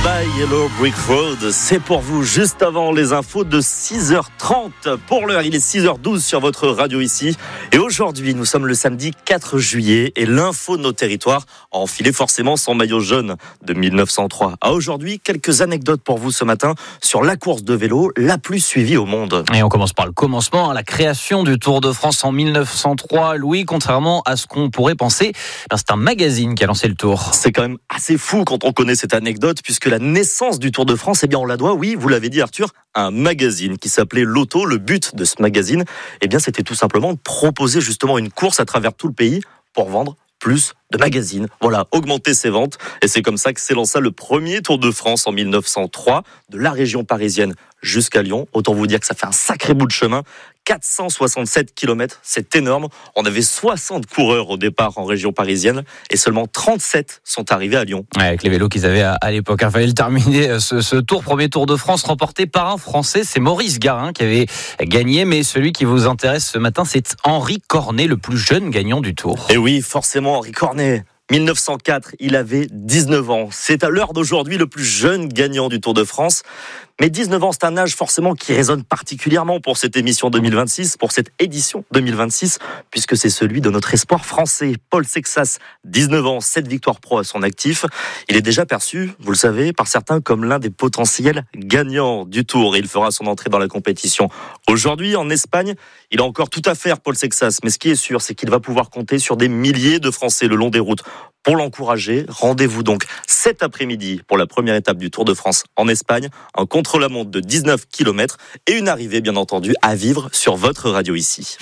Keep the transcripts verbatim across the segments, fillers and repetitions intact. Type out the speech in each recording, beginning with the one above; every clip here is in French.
by Yellow Brick Road, c'est pour vous juste avant les infos de six heures trente. Pour l'heure, il est six heures douze sur votre radio ici. Et aujourd'hui, nous sommes le samedi quatre juillet et l'info de nos territoires a enfilé forcément son maillot jaune de mille neuf cent trois. À aujourd'hui, quelques anecdotes pour vous ce matin sur la course de vélo la plus suivie au monde. Et on commence par le commencement, hein, la création du Tour de France en mille neuf cent trois. Louis, contrairement à ce qu'on pourrait penser, ben c'est un magazine qui a lancé le Tour. C'est quand même assez fou quand on connaît cette anecdote, puisque la naissance du Tour de France, eh bien on la doit, oui, vous l'avez dit Arthur, à un magazine qui s'appelait Lotto. Le but de ce magazine, eh bien c'était tout simplement de proposer justement une course à travers tout le pays pour vendre plus de magazines. Voilà, augmenter ses ventes. Et c'est comme ça que s'est lancé le premier Tour de France en mille neuf cent trois, de la région parisienne jusqu'à Lyon. Autant vous dire que ça fait un sacré bout de chemin. quatre cent soixante-sept kilomètres, c'est énorme. On avait soixante coureurs au départ en région parisienne et seulement trente-sept sont arrivés à Lyon. Ouais, avec les vélos qu'ils avaient à, à l'époque. Il fallait le terminer, ce, ce tour, premier Tour de France remporté par un Français. C'est Maurice Garin qui avait gagné, mais celui qui vous intéresse ce matin, c'est Henri Cornet, le plus jeune gagnant du Tour. Et oui, forcément, Henri Cornet. mille neuf cent quatre, il avait dix-neuf ans. C'est à l'heure d'aujourd'hui le plus jeune gagnant du Tour de France. Mais dix-neuf ans, c'est un âge forcément qui résonne particulièrement pour cette émission deux mille vingt-six, pour cette édition deux mille vingt-six, puisque c'est celui de notre espoir français, Paul Sexas, dix-neuf ans, sept victoires pro à son actif. Il est déjà perçu, vous le savez, par certains comme l'un des potentiels gagnants du Tour. Et il fera son entrée dans la compétition aujourd'hui en Espagne. Il a encore tout à faire, Paul Sexas, mais ce qui est sûr, c'est qu'il va pouvoir compter sur des milliers de Français le long des routes. Pour l'encourager, rendez-vous donc cet après-midi pour la première étape du Tour de France en Espagne, un contre-la-montre de dix-neuf kilomètres et une arrivée bien entendu à vivre sur votre radio ici.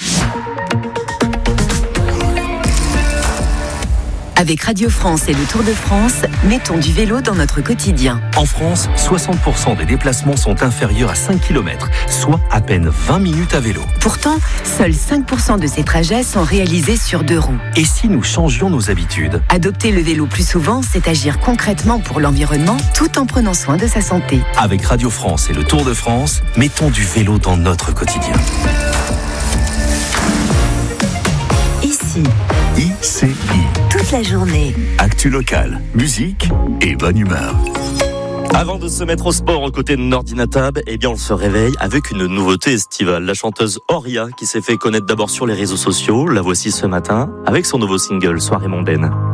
Avec Radio France et le Tour de France, mettons du vélo dans notre quotidien. En France, soixante pour cent des déplacements sont inférieurs à cinq kilomètres, soit à peine vingt minutes à vélo. Pourtant, seuls cinq pour cent de ces trajets sont réalisés sur deux roues. Et si nous changions nos habitudes ? Adopter le vélo plus souvent, c'est agir concrètement pour l'environnement tout en prenant soin de sa santé. Avec Radio France et le Tour de France, mettons du vélo dans notre quotidien. Ici, I C I. toute la journée. Actu locale, musique et bonne humeur. Avant de se mettre au sport aux côtés de Nordina Tab, eh bien on se réveille avec une nouveauté estivale. La chanteuse Oria, qui s'est fait connaître d'abord sur les réseaux sociaux, la voici ce matin avec son nouveau single Soirée mondaine.